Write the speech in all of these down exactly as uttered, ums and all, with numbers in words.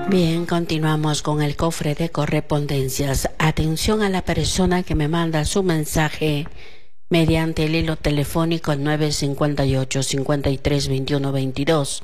Bien, continuamos con el cofre de correspondencias. Atención a la persona que me manda su mensaje mediante el hilo telefónico nueve cinco ocho, cinco tres, veintiuno veintidós.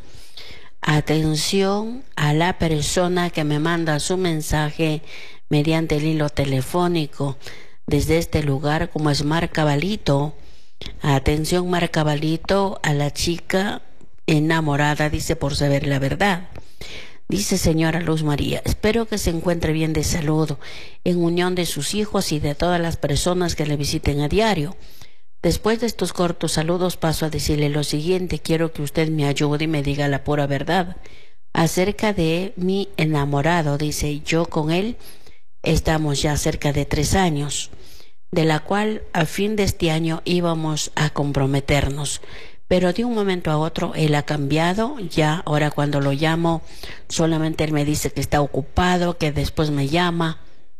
Atención a la persona que me manda su mensaje mediante el hilo telefónico desde este lugar, como es Mar Cabalito. Atención, Mar Cabalito, a la chica enamorada, dice, por saber la verdad. Dice: señora Luz María, espero que se encuentre bien de salud, en unión de sus hijos y de todas las personas que le visiten a diario. Después de estos cortos saludos paso a decirle lo siguiente. Quiero que usted me ayude y me diga la pura verdad acerca de mi enamorado. Dice: yo con él estamos ya cerca de tres años, de la cual a fin de este año íbamos a comprometernos. Pero de un momento a otro él ha cambiado. Ya ahora cuando lo llamo solamente él me dice que está ocupado, que después me llama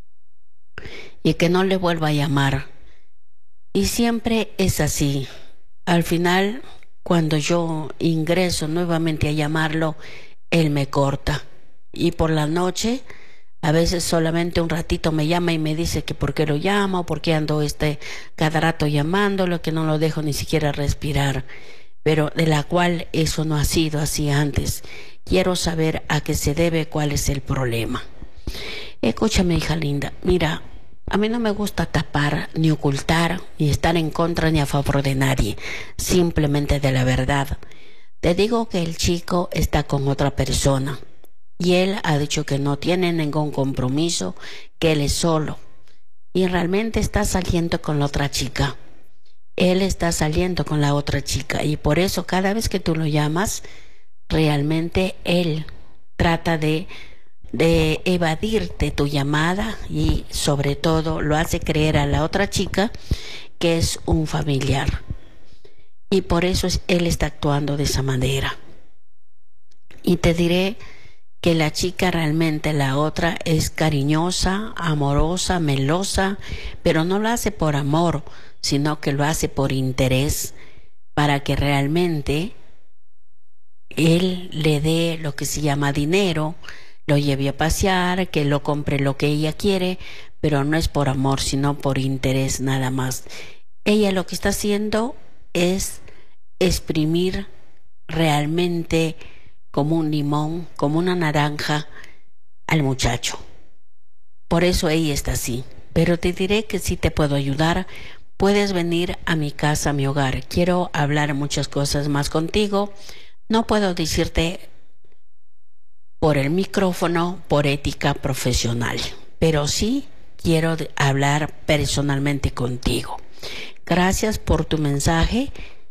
y que no le vuelva a llamar. Y siempre es así. Al final, cuando yo ingreso nuevamente a llamarlo, él me corta. Y por la noche, a veces solamente un ratito me llama y me dice que por qué lo llamo, por qué ando este cada rato llamándolo, que no lo dejo ni siquiera respirar. Pero de la cual eso no ha sido así antes. Quiero saber a qué se debe, cuál es el problema. Escúchame, hija linda, mira, a mí no me gusta tapar, ni ocultar, ni estar en contra ni a favor de nadie, simplemente de la verdad. Te digo que el chico está con otra persona y él ha dicho que no tiene ningún compromiso, que él es solo y realmente está saliendo con la otra chica. Él está saliendo con la otra chica y por eso cada vez que tú lo llamas, realmente él trata de, de evadirte tu llamada y sobre todo lo hace creer a la otra chica que es un familiar. Y por eso es, él está actuando de esa manera. Y te diré que la chica realmente, la otra, es cariñosa, amorosa, melosa, pero no lo hace por amor, sino que lo hace por interés, para que realmente él le dé lo que se llama dinero, lo lleve a pasear, que lo compre lo que ella quiere, pero no es por amor, sino por interés nada más. Ella lo que está haciendo es exprimir realmente como un limón, como una naranja al muchacho. Por eso ella está así. Pero te diré que sí te puedo ayudar. Puedes venir a mi casa, a mi hogar. Quiero hablar muchas cosas más contigo. No puedo decirte por el micrófono, por ética profesional, pero sí quiero hablar personalmente contigo. Gracias por tu mensaje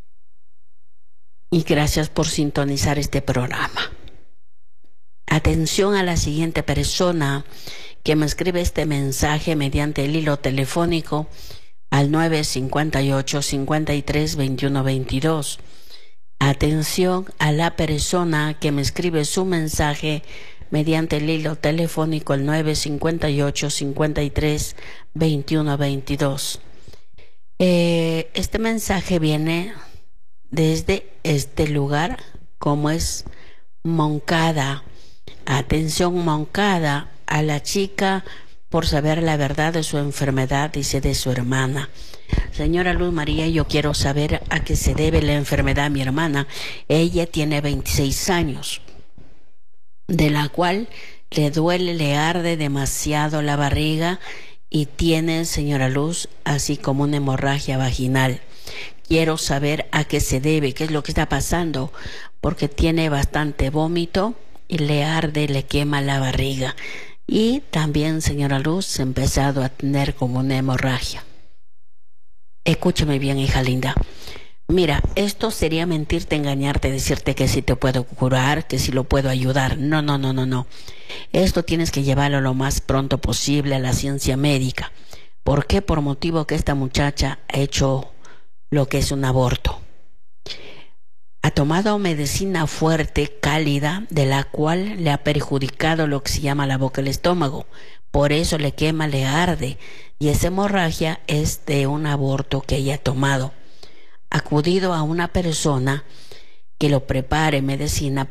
y gracias por sintonizar este programa. Atención a la siguiente persona que me escribe este mensaje mediante el hilo telefónico al nueve cinco ocho, cinco tres, veintiuno veintidós. Atención a la persona que me escribe su mensaje mediante el hilo telefónico al nueve cinco ocho, cinco tres, veintiuno veintidós. Eh, este mensaje viene desde este lugar, como es Moncada. Atención, Moncada, a la chica por saber la verdad de su enfermedad, dice, de su hermana. Señora Luz María, yo quiero saber a qué se debe la enfermedad de mi hermana. Ella tiene veintiséis años, de la cual le duele, le arde demasiado la barriga y tiene, señora Luz, así como una hemorragia vaginal. Quiero saber a qué se debe, qué es lo que está pasando, porque tiene bastante vómito y le arde, le quema la barriga. Y también, señora Luz, ha empezado a tener como una hemorragia. Escúchame bien, hija linda. Mira, esto sería mentirte, engañarte, decirte que sí te puedo curar, que sí lo puedo ayudar. No, no, no, no, no. Esto tienes que llevarlo lo más pronto posible a la ciencia médica. ¿Por qué? Por motivo que esta muchacha ha hecho lo que es un aborto. Ha tomado medicina fuerte, cálida, de la cual le ha perjudicado lo que se llama la boca y el estómago. Por eso le quema, le arde. Y esa hemorragia es de un aborto que ella ha tomado. Ha acudido a una persona que lo prepare medicina